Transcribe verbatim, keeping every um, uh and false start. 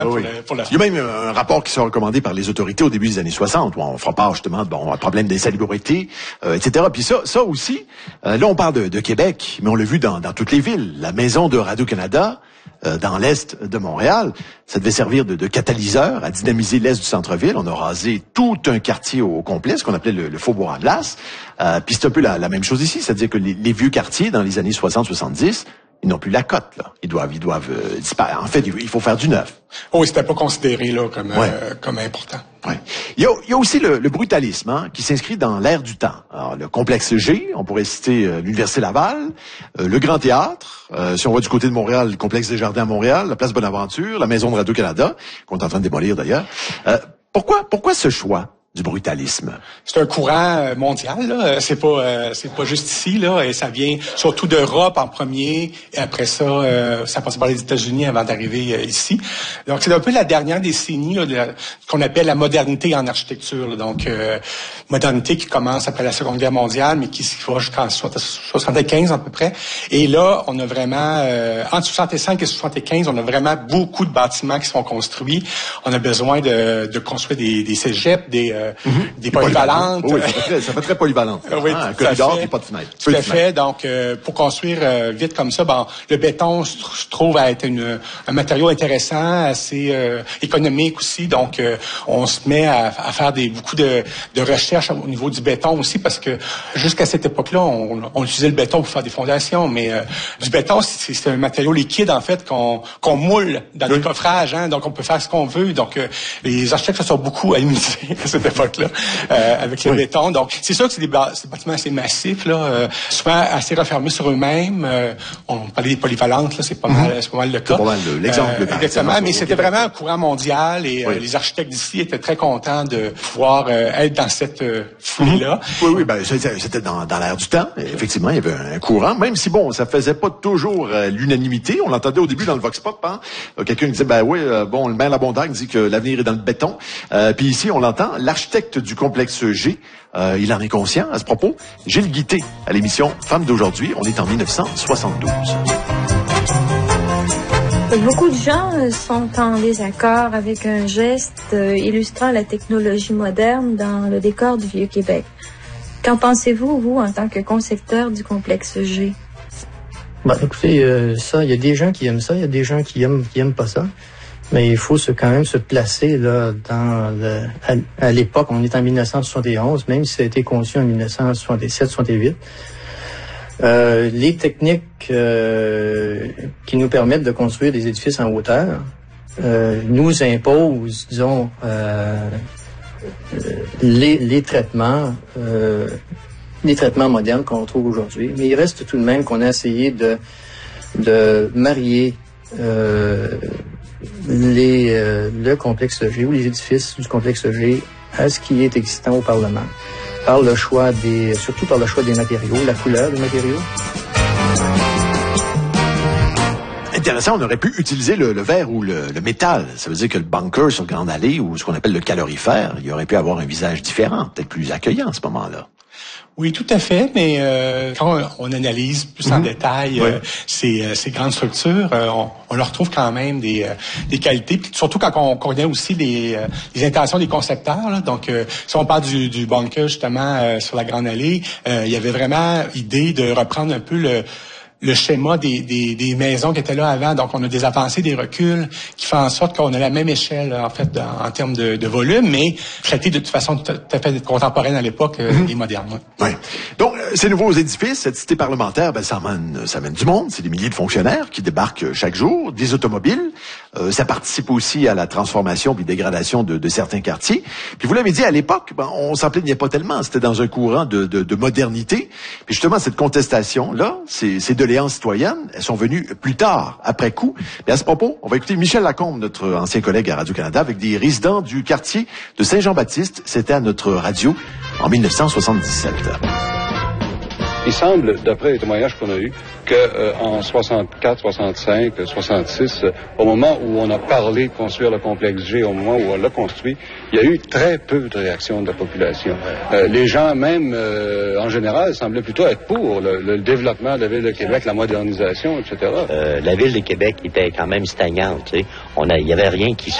Oui. Le, pour la... Il y a même un rapport qui sera recommandé par les autorités au début des années soixante, où on fera part justement de bon, un problème d'insalubrité, euh, et cetera. Puis ça, ça aussi, euh, là on parle de, de Québec, mais on l'a vu dans, dans toutes les villes. La maison de Radio-Canada, euh, dans l'est de Montréal, ça devait servir de, de catalyseur à dynamiser l'est du centre-ville. On a rasé tout un quartier au, au complet, ce qu'on appelait le, le Faubourg à glace. Euh, puis c'est un peu la, la même chose ici, c'est-à-dire que les, les vieux quartiers dans les années soixante soixante-dix, ils n'ont plus la cote, là. Ils doivent, ils doivent euh, disparaître. En fait, il faut faire du neuf. Oui, c'était pas considéré là comme ouais. euh, comme important. Ouais. Il y a, il y a aussi le, le brutalisme hein, qui s'inscrit dans l'ère du temps. Alors, le complexe G, on pourrait citer euh, l'Université Laval, euh, le Grand Théâtre, euh, si on va du côté de Montréal, le complexe des Jardins à Montréal, la place Bonaventure, la Maison de Radio-Canada, qu'on est en train de démolir d'ailleurs. Euh, pourquoi, pourquoi ce choix du brutalisme? C'est un courant mondial, là. C'est pas, euh, c'est pas juste ici, là. Et ça vient surtout d'Europe en premier. Et après ça, euh, ça passe par les États-Unis avant d'arriver euh, ici. Donc, c'est un peu la dernière décennie, là, de la, qu'on appelle la modernité en architecture, là. Donc, euh, modernité qui commence après la Seconde Guerre mondiale, mais qui va jusqu'en soixante-quinze à peu près. Et là, on a vraiment, euh, entre soixante-cinq et soixante-quinze, on a vraiment beaucoup de bâtiments qui sont construits. On a besoin de, de construire des, des cégeps, des Euh, mm-hmm. des polyvalentes. Oui, ça fait très, ça fait très polyvalente. Oui, ah, un corridor et pas de fenêtre. Tout à fait. Donc, euh, pour construire euh, vite comme ça, bon, le béton se tr- trouve à être une, un matériau intéressant, assez euh, économique aussi. Donc, euh, on se met à, à faire des beaucoup de, de recherches au niveau du béton aussi, parce que jusqu'à cette époque-là, on, on utilisait le béton pour faire des fondations, mais euh, du béton, c'est, c'est un matériau liquide en fait qu'on, qu'on moule dans oui. des coffrages. Hein, donc, on peut faire ce qu'on veut. Donc, euh, les architectes se sont beaucoup amusés à cette époque-là, euh, avec le oui. béton. Donc, c'est sûr que c'est des, ba- des bâtiments assez massifs, là, euh, souvent assez refermés sur eux-mêmes. Euh, on parlait des polyvalentes, là, c'est pas, mm-hmm. mal, c'est pas mal le cas. C'est pas mal le, l'exemple. Euh, exactement, mais c'était vraiment un courant mondial et oui. euh, les architectes d'ici étaient très contents de pouvoir euh, être dans cette euh, foulée-là. Mm-hmm. Oui, oui, ben c'était, c'était dans, dans l'air du temps. Effectivement, il y avait un, un courant, même si, bon, ça faisait pas toujours euh, l'unanimité. On l'entendait au début dans le Vox Pop, hein. Quelqu'un disait, ben oui, euh, bon, le maire Labondac dit que l'avenir est dans le béton. Euh, puis ici, on l'entend, l'architecte du complexe G, euh, il en est conscient à ce propos. Gilles Guité, à l'émission Femmes d'aujourd'hui, on est en dix-neuf cent soixante-douze. Beaucoup de gens sont en désaccord avec un geste euh, illustrant la technologie moderne dans le décor du Vieux-Québec. Qu'en pensez-vous, vous, en tant que concepteur du complexe G? Ben, écoutez, euh, ça, il y a des gens qui aiment ça, il y a des gens qui aiment, qui aiment pas ça. Mais il faut se, quand même se placer là dans le, à, à l'époque, on est en dix-neuf cent soixante et onze, même si ça a été conçu en dix-neuf cent soixante-sept soixante-huit. Euh, les techniques euh, qui nous permettent de construire des édifices en hauteur euh, nous imposent, disons, euh, les, les traitements, euh, les traitements modernes qu'on trouve aujourd'hui. Mais il reste tout de même qu'on a essayé de, de marier euh, Les, euh, le complexe G ou les édifices du complexe G à ce qui est existant au Parlement, par le choix des, surtout par le choix des matériaux, la couleur des matériaux. Intéressant, on aurait pu utiliser le, le verre ou le, le métal. Ça veut dire que le bunker sur Grande Allée ou ce qu'on appelle le calorifère, il aurait pu avoir un visage différent, peut-être plus accueillant à ce moment-là. Oui, tout à fait, mais euh, quand on analyse plus mm-hmm. en détail oui. euh, ces, euh, ces grandes structures, euh, on, on leur trouve quand même des, euh, des qualités, puis surtout quand on connaît aussi les, euh, les intentions des concepteurs. Là. Donc, euh, si on parle du, du bunker justement euh, sur la Grande Allée, euh, il y avait vraiment l'idée de reprendre un peu le le schéma des, des, des maisons qui étaient là avant. Donc, on a des avancées, des reculs qui font en sorte qu'on a la même échelle, en fait, en, en termes de, de volume, mais traité de toute façon tout à fait contemporaine à l'époque euh, mm-hmm. et moderne. Oui. Ouais. Donc, euh, ces nouveaux édifices, cette cité parlementaire, ben, ça amène, ça amène du monde. C'est des milliers de fonctionnaires qui débarquent chaque jour, des automobiles. Euh, ça participe aussi à la transformation puis dégradation de, de certains quartiers. Puis vous l'avez dit, à l'époque, ben, on s'en plaignait pas tellement. C'était dans un courant de, de, de modernité. Puis justement, cette contestation-là, c'est, c'est de citoyennes, elles sont venues plus tard, après coup. Mais à ce propos, on va écouter Michel Lacombe, notre ancien collègue à Radio-Canada, avec des résidents du quartier de Saint-Jean-Baptiste. C'était à notre radio en dix-neuf cent soixante-dix-sept. Il semble, d'après les témoignages qu'on a eus, qu'en euh, soixante-quatre, soixante-cinq, soixante-six, euh, au moment où on a parlé de construire le complexe G, au moment où on l'a construit, il y a eu très peu de réactions de la population. Euh, les gens, même euh, en général, semblaient plutôt être pour le, le développement de la ville de Québec, la modernisation, et cetera. Euh, la ville de Québec était quand même stagnante. Tu sais. On a, il y avait rien qui se